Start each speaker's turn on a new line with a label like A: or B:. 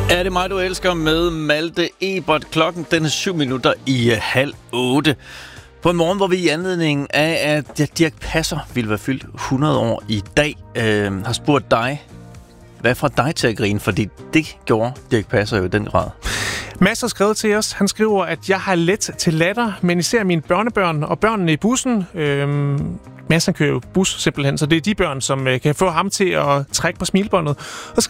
A: Er det mig, du elsker med Malte Ebert? Klokken den er 7:07. På en morgen, hvor vi i anledning af, at Dirch Passer ville være fyldt 100 år i dag, har spurgt dig, hvad får dig til at grine? Fordi det gjorde Dirch Passer jo i den grad.
B: Mads har skrevet til os. Han skriver, at jeg har let til latter, men især mine børnebørn og børnene i bussen. Mads han kører jo bus simpelthen, så det er de børn, som kan få ham til at trække på smilebåndet. Og